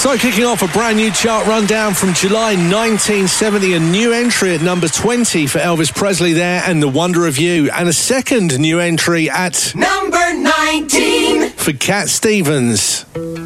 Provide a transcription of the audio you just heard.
So kicking off a brand new chart rundown from July 1970, a new entry at number 20 for Elvis Presley there and The Wonder of You, and a second new entry at number 19 for Cat Stevens.